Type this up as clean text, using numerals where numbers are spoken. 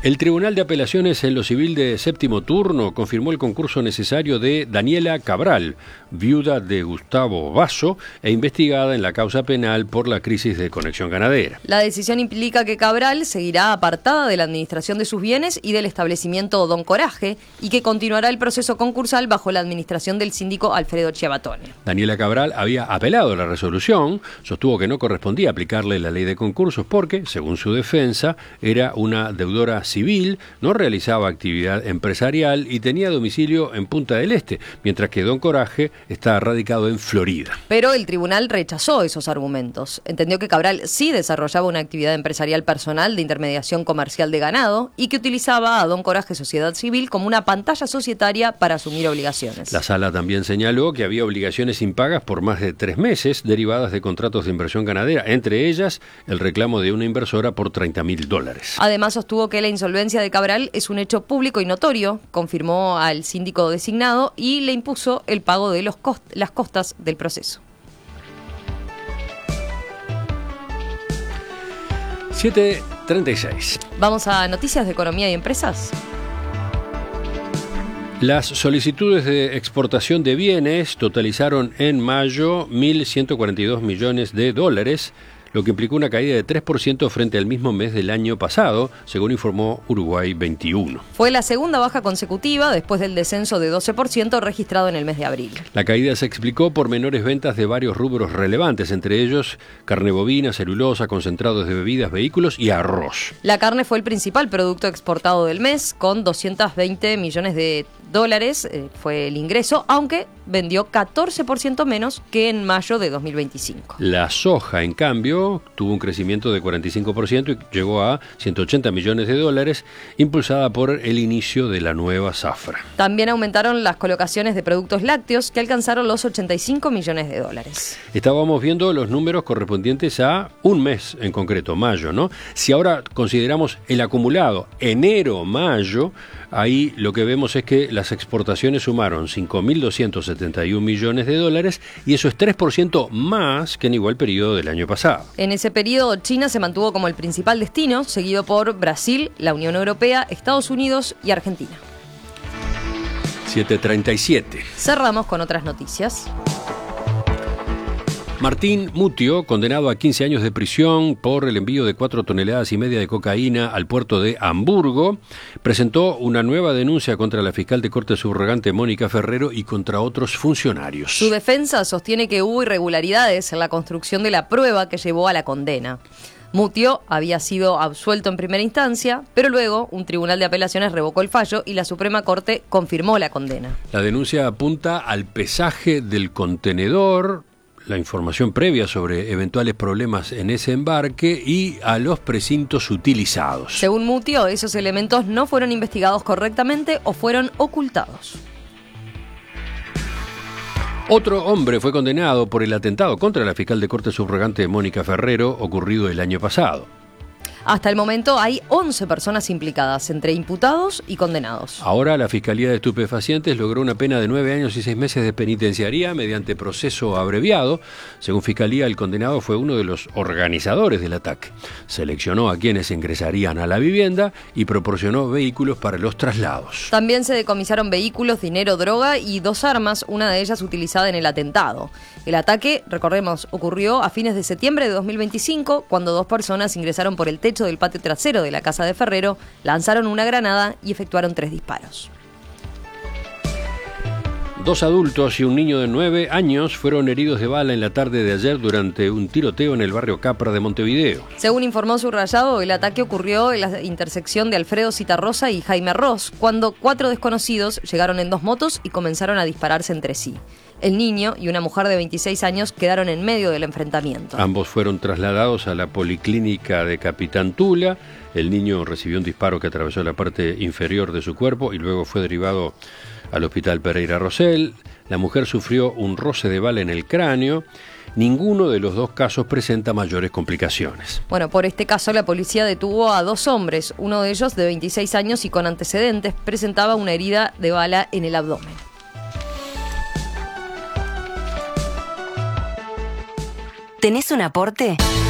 El Tribunal de Apelaciones en lo Civil de Séptimo Turno confirmó el concurso necesario de Daniela Cabral, viuda de Gustavo Basso e investigada en la causa penal por la crisis de Conexión Ganadera. La decisión implica que Cabral seguirá apartada de la administración de sus bienes y del establecimiento Don Coraje y que continuará el proceso concursal bajo la administración del síndico Alfredo Chiavatone. Daniela Cabral había apelado la resolución, sostuvo que no correspondía aplicarle la ley de concursos porque, según su defensa, era una deudora civil, no realizaba actividad empresarial y tenía domicilio en Punta del Este, mientras que Don Coraje está radicado en Florida. Pero el tribunal rechazó esos argumentos. Entendió que Cabral sí desarrollaba una actividad empresarial personal de intermediación comercial de ganado y que utilizaba a Don Coraje Sociedad Civil como una pantalla societaria para asumir obligaciones. La sala también señaló que había obligaciones impagas por más de 3 meses derivadas de contratos de inversión ganadera, entre ellas el reclamo de una inversora por $30.000. Además, sostuvo que la insolvencia de Cabral es un hecho público y notorio, confirmó al síndico designado y le impuso el pago de las costas del proceso. 7:36. Vamos a noticias de economía y empresas. Las solicitudes de exportación de bienes totalizaron en mayo $1.142 millones, lo que implicó una caída de 3% frente al mismo mes del año pasado, según informó Uruguay 21. Fue la segunda baja consecutiva después del descenso de 12% registrado en el mes de abril. La caída se explicó por menores ventas de varios rubros relevantes, entre ellos carne bovina, celulosa, concentrados de bebidas, vehículos y arroz. La carne fue el principal producto exportado del mes, con $220 millones fue el ingreso, aunque vendió 14% menos que en mayo de 2025. La soja, en cambio, tuvo un crecimiento de 45% y llegó a $180 millones, impulsada por el inicio de la nueva zafra. También aumentaron las colocaciones de productos lácteos, que alcanzaron los $85 millones. Estábamos viendo los números correspondientes a un mes en concreto, mayo, ¿no? Si ahora consideramos el acumulado enero-mayo, ahí lo que vemos es que las exportaciones sumaron $5.271 millones y eso es 3% más que en igual periodo del año pasado. En ese periodo, China se mantuvo como el principal destino, seguido por Brasil, la Unión Europea, Estados Unidos y Argentina. 7:37. Cerramos con otras noticias. Martín Mutio, condenado a 15 años de prisión por el envío de 4,5 toneladas de cocaína al puerto de Hamburgo, presentó una nueva denuncia contra la fiscal de corte subrogante Mónica Ferrero y contra otros funcionarios. Su defensa sostiene que hubo irregularidades en la construcción de la prueba que llevó a la condena. Mutio había sido absuelto en primera instancia, pero luego un tribunal de apelaciones revocó el fallo y la Suprema Corte confirmó la condena. La denuncia apunta al pesaje del contenedor, la información previa sobre eventuales problemas en ese embarque y a los precintos utilizados. Según Mutio, esos elementos no fueron investigados correctamente o fueron ocultados. Otro hombre fue condenado por el atentado contra la fiscal de corte subrogante Mónica Ferrero, ocurrido el año pasado. Hasta el momento hay 11 personas implicadas, entre imputados y condenados. Ahora la Fiscalía de Estupefacientes logró una pena de 9 años y 6 meses de penitenciaría mediante proceso abreviado. Según Fiscalía, el condenado fue uno de los organizadores del ataque. Seleccionó a quienes ingresarían a la vivienda y proporcionó vehículos para los traslados. También se decomisaron vehículos, dinero, droga y 2 armas, una de ellas utilizada en el atentado. El ataque, recordemos, ocurrió a fines de septiembre de 2025, cuando 2 personas ingresaron por el techo del patio trasero de la casa de Ferrero, lanzaron una granada y efectuaron 3 disparos. 2 adultos y un niño de 9 años fueron heridos de bala en la tarde de ayer durante un tiroteo en el barrio Capra de Montevideo. Según informó Subrayado, el ataque ocurrió en la intersección de Alfredo Citarrosa y Jaime Ross, cuando 4 desconocidos llegaron en 2 motos y comenzaron a dispararse entre sí. El niño y una mujer de 26 años quedaron en medio del enfrentamiento. Ambos fueron trasladados a la policlínica de Capitán Tula. El niño recibió un disparo que atravesó la parte inferior de su cuerpo y luego fue derivado al hospital Pereira Rosell. La mujer sufrió un roce de bala en el cráneo. Ninguno de los 2 casos presenta mayores complicaciones. Bueno, por este caso la policía detuvo a 2 hombres. Uno de ellos, de 26 años y con antecedentes, presentaba una herida de bala en el abdomen. ¿Tenés un aporte?